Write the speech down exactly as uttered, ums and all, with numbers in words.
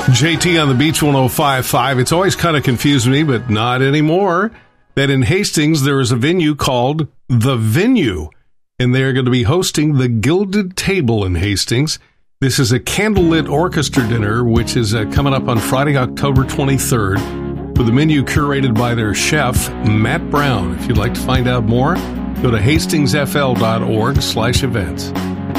J T on the Beach one oh five point five. It's always kind of confused me, but not anymore, that in Hastings there is a venue called The Venue, and they're going to be hosting the Gilded Table in Hastings. This is a candlelit orchestra dinner, which is uh, coming up on Friday, October twenty-third, with a menu curated by their chef, Matt Brown. If you'd like to find out more, go to hastingsfl.org slash events.